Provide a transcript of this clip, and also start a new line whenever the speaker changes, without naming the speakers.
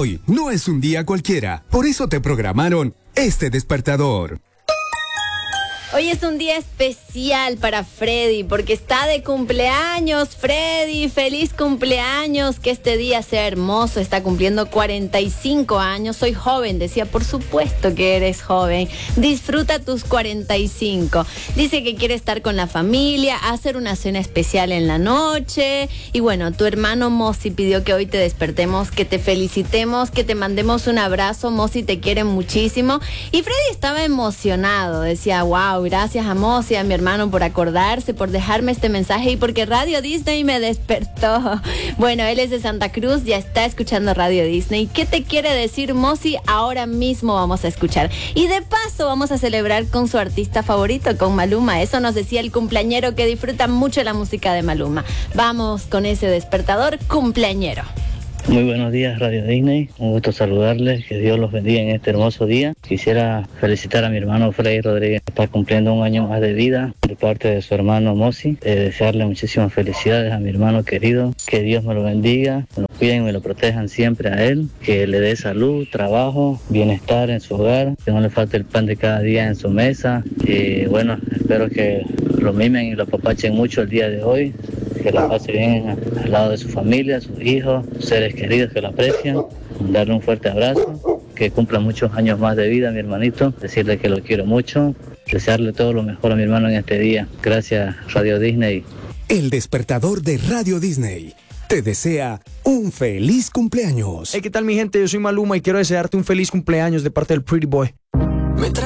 Hoy no es un día cualquiera, por eso te programaron este despertador.
Hoy es un día especial para Freddy porque está de cumpleaños. Freddy, feliz cumpleaños, que este día sea hermoso. Está cumpliendo 45 años. Soy joven, decía, por supuesto que eres joven. Disfruta tus 45. Dice que quiere estar con la familia, hacer una cena especial en la noche. Y bueno, tu hermano Mosi pidió que hoy te despertemos, que te felicitemos, que te mandemos un abrazo. Mosi te quiere muchísimo. Y Freddy estaba emocionado, decía, wow. Gracias a Mosi, a mi hermano, por acordarse, por dejarme este mensaje y porque Radio Disney me despertó. Bueno, él es de Santa Cruz, ya está escuchando Radio Disney. ¿Qué te quiere decir Mosi? Ahora mismo vamos a escuchar. Y de paso vamos a celebrar con su artista favorito, con Maluma. Eso nos decía el cumpleañero, que disfruta mucho la música de Maluma. Vamos con ese despertador cumpleañero.
Muy buenos días, Radio Disney. Un gusto saludarles. Que Dios los bendiga en este hermoso día. Quisiera felicitar a mi hermano Freddy Rodríguez. Está cumpliendo un año más de vida de parte de su hermano Mosi. Desearle muchísimas felicidades a mi hermano querido. Que Dios me lo bendiga, me lo cuiden y me lo protejan siempre a él. Que le dé salud, trabajo, bienestar en su hogar. Que no le falte el pan de cada día en su mesa. Y bueno, espero que lo mimen y lo apapachen mucho el día de hoy. Que la pase bien al lado de su familia, sus hijos, sus seres queridos que lo aprecian. Darle un fuerte abrazo, que cumpla muchos años más de vida, mi hermanito. Decirle que lo quiero mucho, desearle todo lo mejor a mi hermano en este día. Gracias, Radio Disney.
El despertador de Radio Disney te desea un feliz cumpleaños.
Hey, ¿qué tal mi gente? Yo soy Maluma y quiero desearte un feliz cumpleaños de parte del Pretty Boy.